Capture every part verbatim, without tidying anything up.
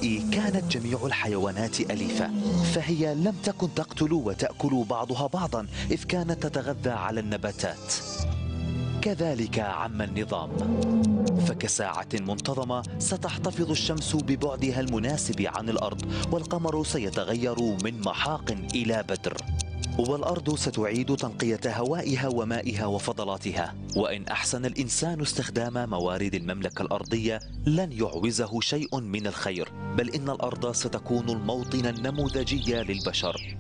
البدء كانت جميع الحيوانات أليفة، فهي لم تكن تقتل وتأكل بعضها بعضا إذ كانت تتغذى على النباتات. كذلك عم النظام، فكساعة منتظمة ستحتفظ الشمس ببعدها المناسب عن الأرض، والقمر سيتغير من محاق إلى بدر، والأرض ستعيد تنقية هوائها ومائها وفضلاتها. وإن أحسن الإنسان استخدام موارد المملكة الأرضية لن يعوزه شيء من الخير، بل إن الأرض ستكون الموطن النموذجي للبشر.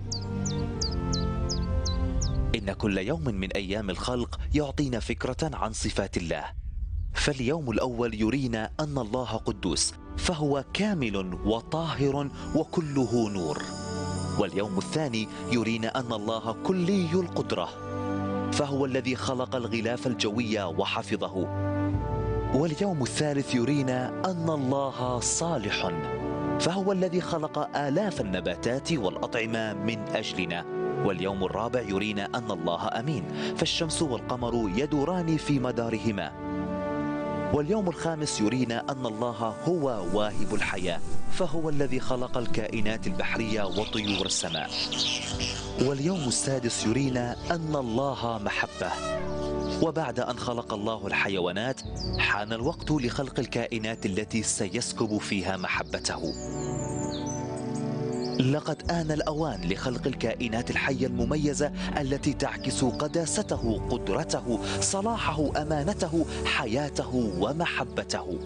إن كل يوم من أيام الخلق يعطينا فكرة عن صفات الله. فاليوم الأول يرينا أن الله قدوس، فهو كامل وطاهر وكله نور. واليوم الثاني يرينا أن الله كلي القدرة، فهو الذي خلق الغلاف الجوي وحفظه. واليوم الثالث يرينا أن الله صالح، فهو الذي خلق آلاف النباتات والأطعمة من أجلنا. واليوم الرابع يرينا أن الله أمين، فالشمس والقمر يدوران في مدارهما. واليوم الخامس يرينا أن الله هو واهب الحياة، فهو الذي خلق الكائنات البحرية وطيور السماء. واليوم السادس يرينا أن الله محبة. وبعد أن خلق الله الحيوانات حان الوقت لخلق الكائنات التي سيسكب فيها محبته. لقد آن الأوان لخلق الكائنات الحية المميزة التي تعكس قداسته، قدرته، صلاحه، أمانته، حياته ومحبته.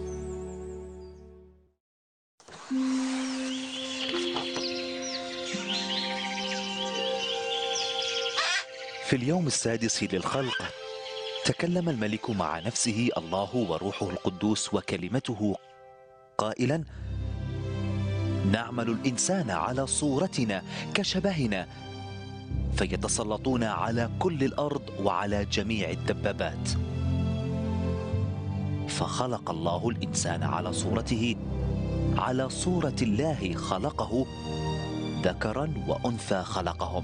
في اليوم السادس للخلق تكلم الملك مع نفسه الله وروحه القدوس وكلمته قائلا: نعمل الإنسان على صورتنا كشبهنا، فيتسلطون على كل الأرض وعلى جميع الدبابات. فخلق الله الإنسان على صورته، على صورة الله خلقه، ذكرا وأنثى خلقهم.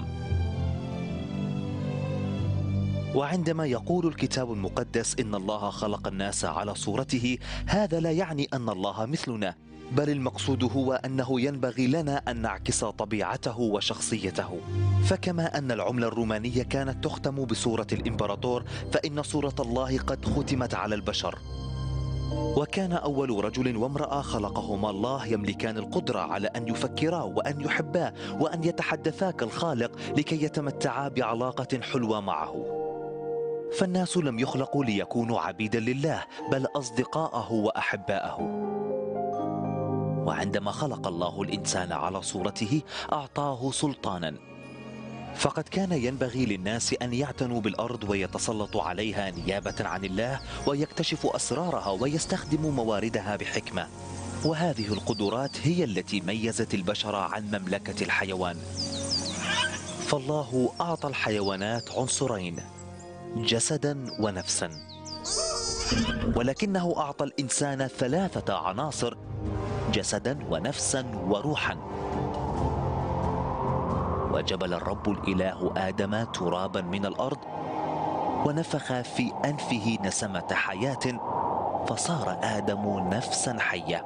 وعندما يقول الكتاب المقدس إن الله خلق الناس على صورته، هذا لا يعني أن الله مثلنا، بل المقصود هو أنه ينبغي لنا أن نعكس طبيعته وشخصيته. فكما أن العملة الرومانية كانت تختم بصورة الإمبراطور، فإن صورة الله قد ختمت على البشر. وكان أول رجل وامرأة خلقهما الله يملكان القدرة على أن يفكرا وأن يحبا وأن يتحدثا كالخالق لكي يتمتعا بعلاقة حلوة معه. فالناس لم يخلقوا ليكونوا عبيدا لله، بل أصدقاءه وأحباءه. وعندما خلق الله الإنسان على صورته أعطاه سلطانا، فقد كان ينبغي للناس أن يعتنوا بالأرض ويتسلطوا عليها نيابة عن الله، ويكتشفوا أسرارها ويستخدموا مواردها بحكمة. وهذه القدرات هي التي ميزت البشر عن مملكة الحيوان. فالله أعطى الحيوانات عنصرين، جسدا ونفسا، ولكنه أعطى الإنسان ثلاثة عناصر، جسدا ونفسا وروحا. وجبل الرب الإله آدم ترابا من الأرض، ونفخ في أنفه نسمة حياة، فصار آدم نفسا حية.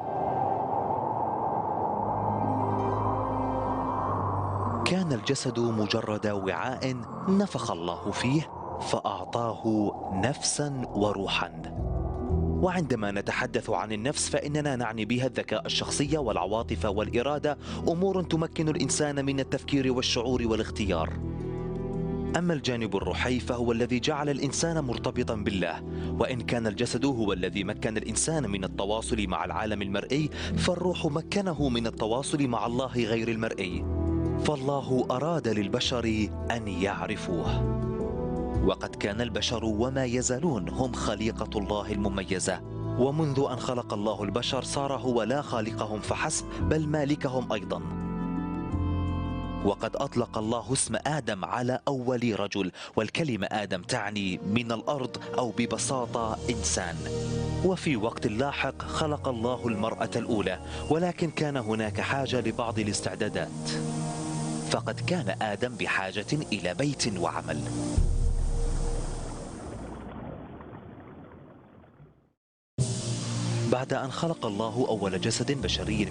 كان الجسد مجرد وعاء نفخ الله فيه فأعطاه نفسا وروحا. وعندما نتحدث عن النفس فإننا نعني بها الذكاء الشخصي والعواطف والإرادة، أمور تمكن الإنسان من التفكير والشعور والاختيار. أما الجانب الروحي فهو الذي جعل الإنسان مرتبطا بالله. وإن كان الجسد هو الذي مكن الإنسان من التواصل مع العالم المرئي، فالروح مكنه من التواصل مع الله غير المرئي. فالله أراد للبشر أن يعرفوه. وقد كان البشر وما يزالون هم خليقة الله المميزة، ومنذ أن خلق الله البشر صار هو لا خالقهم فحسب، بل مالكهم أيضا. وقد أطلق الله اسم آدم على أول رجل، والكلمة آدم تعني من الأرض أو ببساطة إنسان. وفي وقت لاحق خلق الله المرأة الأولى، ولكن كان هناك حاجة لبعض الاستعدادات، فقد كان آدم بحاجة إلى بيت وعمل. بعد أن خلق الله أول جسد بشري